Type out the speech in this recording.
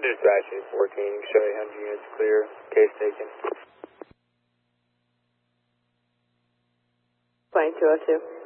Dispatch 14, you can show 800 units clear, case taken. Plane 202.